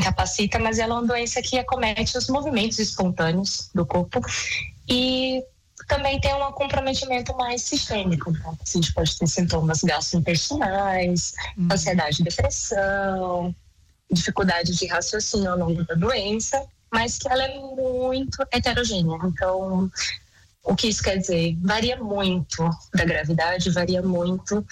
incapacita, mas ela é uma doença que acomete os movimentos espontâneos do corpo e também tem um comprometimento mais sistêmico. Então, a paciente pode ter sintomas gastrointestinais, ansiedade, depressão, dificuldade de raciocínio ao longo da doença, mas que ela é muito heterogênea. Então, o que isso quer dizer? Varia muito da gravidade, varia muito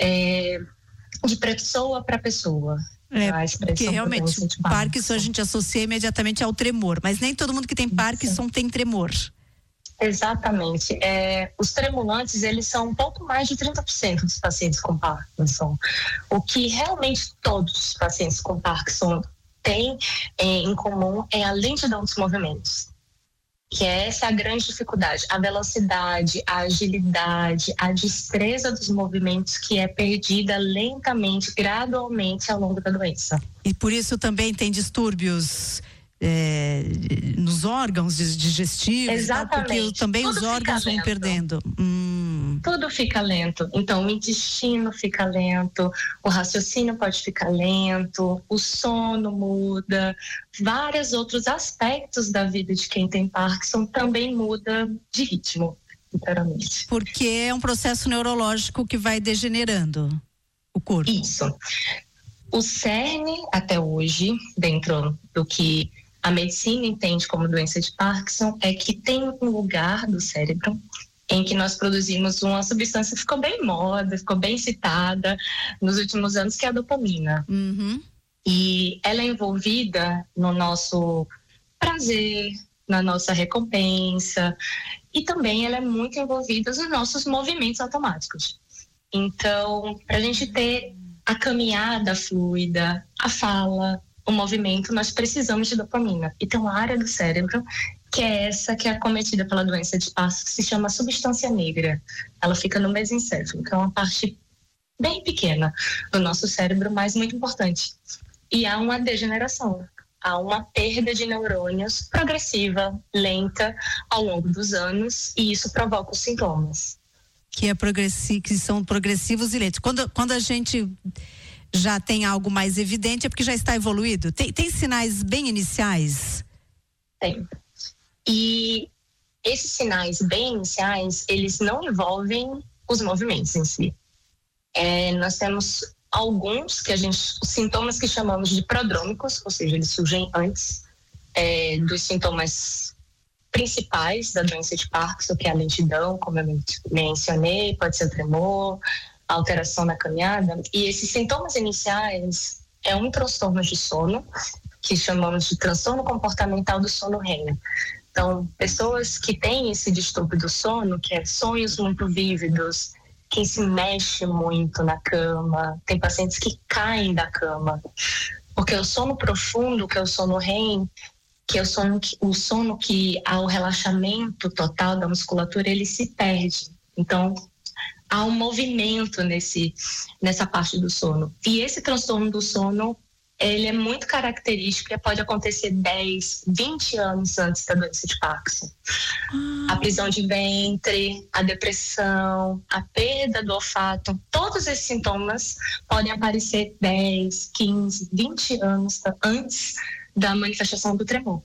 de pessoa para pessoa. Porque realmente Parkinson a gente associa imediatamente ao tremor, mas nem todo mundo que tem Parkinson tem tremor. Exatamente. Os tremulantes, eles são um pouco mais de 30% dos pacientes com Parkinson. O que realmente todos os pacientes com Parkinson têm em comum é a lentidão dos movimentos, que essa é a grande dificuldade, a velocidade, a agilidade, a destreza dos movimentos que é perdida lentamente, gradualmente ao longo da doença. E por isso também tem distúrbios nos órgãos digestivos. Exatamente. Porque também tudo os órgãos vão perdendo. Tudo fica lento. Então, o intestino fica lento, o raciocínio pode ficar lento, o sono muda, vários outros aspectos da vida de quem tem Parkinson também muda de ritmo, literalmente. Porque é um processo neurológico que vai degenerando o corpo. Isso. O cerne, até hoje, dentro do que a medicina entende como doença de Parkinson, é que tem um lugar do cérebro em que nós produzimos uma substância que ficou bem moda, ficou bem citada nos últimos anos, que é a dopamina. E ela é envolvida no nosso prazer, na nossa recompensa, e também ela é muito envolvida nos nossos movimentos automáticos. Então, para a gente ter a caminhada fluida, a fala, o movimento, nós precisamos de dopamina. E tem uma área do cérebro que é essa que é acometida pela doença de Parkinson, que se chama substância negra. Ela fica no mesencéfalo, que é uma parte bem pequena do nosso cérebro, mas muito importante. E há uma degeneração, há uma perda de neurônios progressiva, lenta, ao longo dos anos, e isso provoca os sintomas. Que são progressivos e lentos. Quando a gente já tem algo mais evidente, é porque já está evoluído? Tem sinais bem iniciais? Tem. E esses sinais bem iniciais, eles não envolvem os movimentos em si. Nós temos alguns os sintomas que chamamos de prodrômicos, ou seja, eles surgem antes dos sintomas principais da doença de Parkinson, que é a lentidão, como eu mencionei, pode ser o tremor, a alteração na caminhada. E esses sintomas iniciais é um transtorno de sono, que chamamos de transtorno comportamental do sono REM. Então, pessoas que têm esse distúrbio do sono, que é sonhos muito vívidos, quem se mexe muito na cama, tem pacientes que caem da cama, porque o sono profundo, que é o sono REM, que é o sono que ao relaxamento total da musculatura ele se perde. Então, há um movimento nessa parte do sono. E esse transtorno do sono, ele é muito característico e pode acontecer 10, 20 anos antes da doença de Parkinson. A prisão de ventre, a depressão, a perda do olfato, todos esses sintomas podem aparecer 10, 15, 20 anos antes da manifestação do tremor.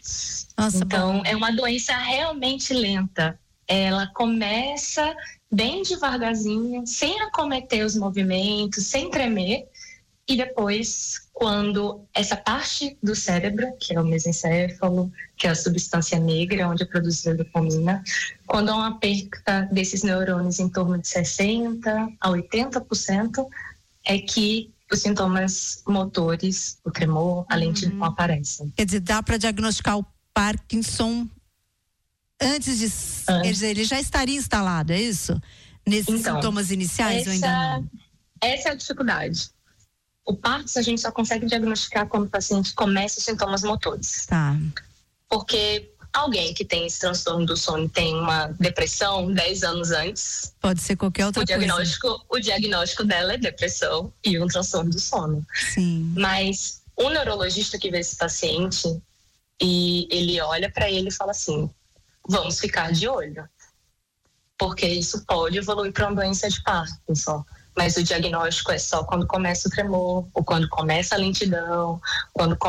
Então, é uma doença realmente lenta. Ela começa bem devagarzinho, sem acometer os movimentos, sem tremer, e depois, quando essa parte do cérebro, que é o mesencéfalo, que é a substância negra, onde é produzida a dopamina, quando há uma perda desses neurônios em torno de 60% a 80%, é que os sintomas motores, o tremor, a lentidão aparecem. Quer dizer, dá para diagnosticar o Parkinson antes de... Quer dizer, ele já estaria instalado, é isso? Nesses sintomas iniciais ou ainda não? Essa é a dificuldade. O Parkinson a gente só consegue diagnosticar quando o paciente começa os sintomas motores. Tá. Porque alguém que tem esse transtorno do sono tem uma depressão 10 anos antes. Pode ser qualquer outra coisa. O diagnóstico dela é depressão e um transtorno do sono. Sim. Mas o neurologista que vê esse paciente, e ele olha para ele e fala assim: vamos ficar de olho, porque isso pode evoluir para uma doença de Parkinson. Mas o diagnóstico é só quando começa o tremor, ou quando começa a lentidão, quando